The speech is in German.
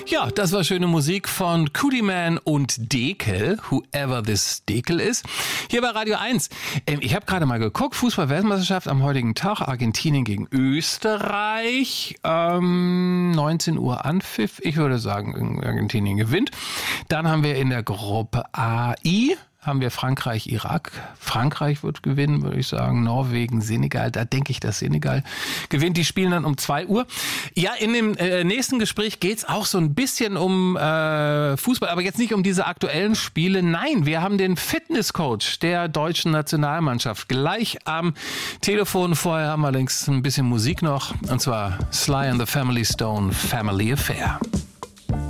Ja, das war schöne Musik von Koodyman und Dekel, whoever this Dekel ist. Hier bei Radio 1. Ich habe gerade mal geguckt, Fußball-Weltmeisterschaft am heutigen Tag, Argentinien gegen Österreich, 19 Uhr Anpfiff. Ich würde sagen, Argentinien gewinnt. Dann haben wir in der Gruppe AI, haben wir Frankreich, Irak. Frankreich wird gewinnen, würde ich sagen. Norwegen, Senegal. Da denke ich, dass Senegal gewinnt. Die spielen dann um 2 Uhr. Ja, in dem nächsten Gespräch geht's auch so ein bisschen um Fußball, aber jetzt nicht um diese aktuellen Spiele. Nein, wir haben den Fitnesscoach der deutschen Nationalmannschaft gleich am Telefon. Vorher haben wir allerdings ein bisschen Musik noch. Und zwar Sly and the Family Stone, Family Affair.